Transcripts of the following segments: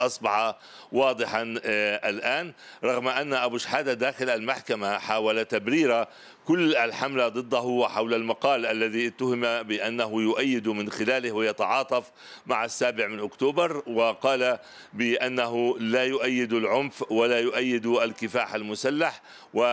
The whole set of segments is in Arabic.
أصبح واضحا الآن، رغم أن أبو شحادة داخل المحكمة حاول تبرير كل الحملة ضده وحول المقال الذي اتهم بأنه يؤيد من خلاله ويتعاطف مع 7 أكتوبر، وقال بأنه لا يؤيد العنف ولا يؤيد الكفاح المسلح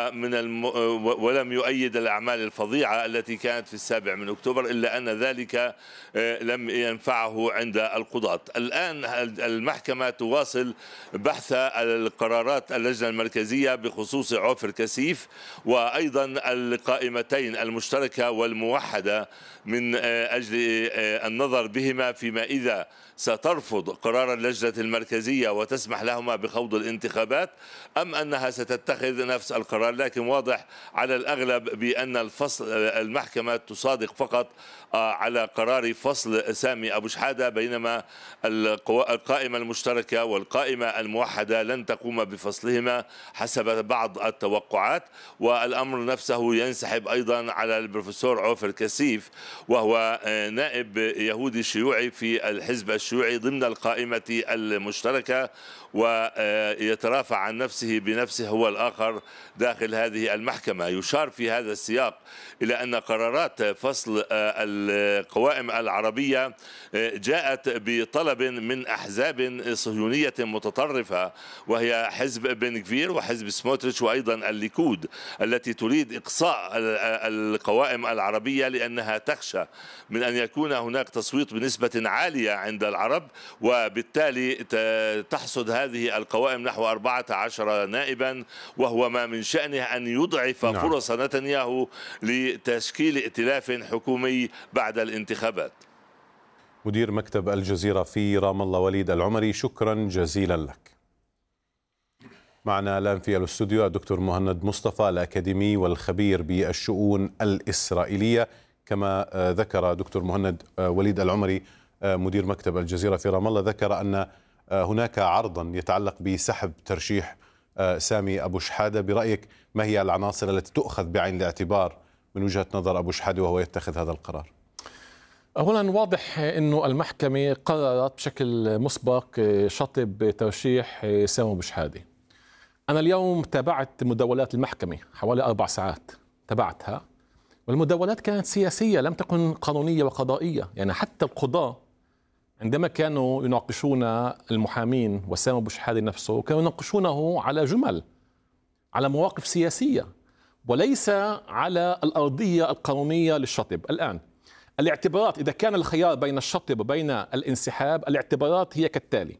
ولم يؤيد الأعمال الفظيعة التي كانت في 7 أكتوبر، إلا أن ذلك لم ينفعه عند القضاة. الآن المحكمة تواصل بحث القرارات اللجنة المركزية بخصوص عوفر كسيف، وأيضا القائمتين المشتركة والموحدة من أجل النظر بهما فيما إذا سترفض قرار اللجنة المركزية وتسمح لهما بخوض الانتخابات أم أنها ستتخذ نفس القرار. لكن واضح على الأغلب بأن المحكمة تصادق فقط على قرار فصل سامي أبو شحادة، بينما القائمة المشتركة والقائمة الموحدة لن تقوم بفصلهما حسب بعض التوقعات. والأمر نفسه ينسحب أيضا على البروفيسور عوفر كسيف، وهو نائب يهودي شيوعي في الحزب الشيوعي ضمن القائمة المشتركة، ويترافع عن نفسه بنفسه هو الآخر داخل هذه المحكمة. يشار في هذا السياق إلى أن قرارات فصل القوائم العربية جاءت بطلب من أحزاب صهيونية متطرفة، وهي حزب بن غفير وحزب سموتريتش وأيضا الليكود، التي تريد إقصاء القوائم العربية لأنها تخشى من أن يكون هناك تصويت بنسبة عالية عند العرب، وبالتالي تحصد هذه القوائم نحو 14 نائبا، وهو ما من شأنه أن يضعف فرص نتنياهو لتشكيل ائتلاف حكومي بعد الانتخابات. مدير مكتب الجزيرة في رام الله وليد العمري، شكرا جزيلا لك. معنا الآن في الاستوديو الدكتور مهند مصطفى الأكاديمي والخبير بالشؤون الإسرائيلية. كما ذكر دكتور مهند، وليد العمري مدير مكتب الجزيرة في رام الله ذكر أن هناك عرضا يتعلق بسحب ترشيح سامي أبو شحادة. برأيك ما هي العناصر التي تؤخذ بعين الاعتبار من وجهة نظر أبو شحادة وهو يتخذ هذا القرار؟ أولا واضح أنه المحكمة قررت بشكل مسبق شطب ترشيح سامي أبو شحادة. أنا اليوم تابعت مداولات المحكمة حوالي 4 ساعات تابعتها، والمداولات كانت سياسية لم تكن قانونية وقضائية. يعني حتى القضاة عندما كانوا يناقشون المحامين وسامي أبو شحادة نفسه كانوا يناقشونه على جمل، على مواقف سياسية، وليس على الأرضية القانونية للشطب. الآن الاعتبارات، إذا كان الخيار بين الشطب وبين الانسحاب، الاعتبارات هي كالتالي: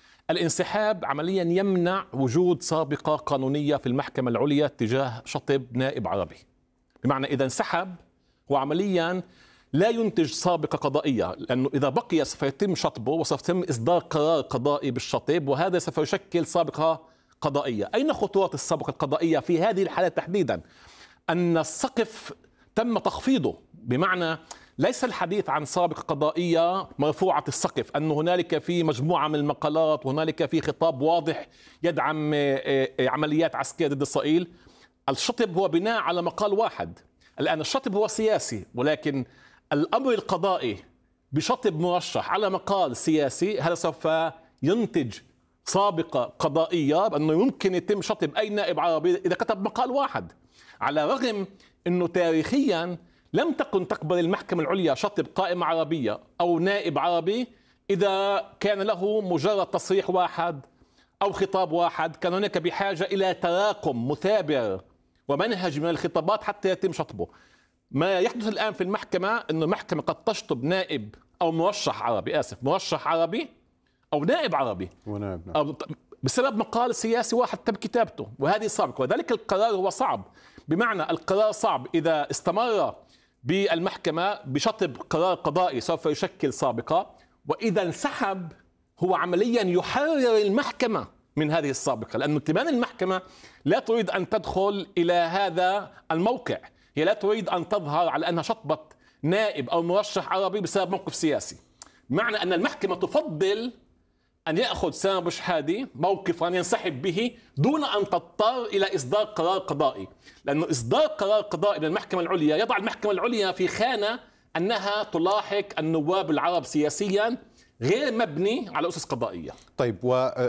الانسحاب عمليا يمنع وجود سابقة قانونية في المحكمة العليا تجاه شطب نائب عربي، بمعنى إذا انسحب هو عمليا لا ينتج سابقة قضائية، لأنه إذا بقي سوف يتم شطبه وسوف يتم إصدار قرار قضائي بالشطب، وهذا سوف يشكل سابقة قضائية. أين خطورة السابقة القضائية في هذه الحالة تحديدا؟ أن السقف تم تخفيضه، بمعنى ليس الحديث عن سابقة قضائية مرفوعة السقف، أن هنالك في مجموعة من المقالات وهنالك في خطاب واضح يدعم عمليات عسكرية ضد إسرائيل. الشطب هو بناء على مقال واحد. الآن الشطب هو سياسي، ولكن الأمر القضائي بشطب مرشح على مقال سياسي هذا سوف ينتج سابقة قضائية بأنه يمكن يتم شطب أي نائب عربي إذا كتب مقال واحد، على الرغم أنه تاريخيا لم تكن تقبل المحكمة العليا شطب قائمة عربية أو نائب عربي إذا كان له مجرد تصريح واحد أو خطاب واحد. كان هناك بحاجة إلى تراكم مثابر ومنهج من الخطابات حتى يتم شطبه. ما يحدث الآن في المحكمة أن المحكمة قد تشطب نائب أو مرشح عربي، مرشح عربي أو نائب عربي أو بسبب مقال سياسي واحد تم كتابته، وهذه سابقة. وذلك القرار هو صعب، بمعنى القرار صعب إذا استمر بالمحكمة بشطب قرار قضائي سوف يشكل سابقة، وإذا انسحب هو عمليا يحرر المحكمة من هذه السابقة، لأن كمان المحكمة لا تريد أن تدخل إلى هذا الموقع. هي لا تريد أن تظهر على أنها شطبت نائب أو مرشح عربي بسبب موقف سياسي، بمعنى أن المحكمة تفضل أن يأخذ سامي أبو شحادة موقفا ينسحب به دون أن تضطر إلى إصدار قرار قضائي، لأنه إصدار قرار قضائي من المحكمة العليا يضع المحكمة العليا في خانة أنها تلاحق النواب العرب سياسيا غير مبني على أسس قضائية. طيب،